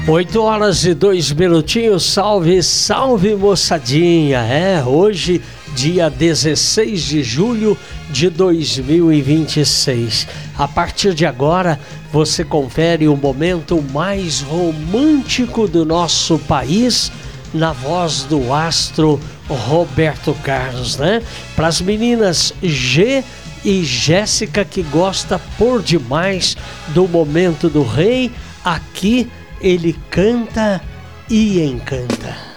8h02. Salve, salve, moçadinha. Hoje, dia 16 de julho de 2026. A partir de agora, você confere o momento mais romântico do nosso país na voz do astro Roberto Carlos, né? Para as meninas G e Jéssica, que gosta por demais do momento do rei, aqui ele canta e encanta.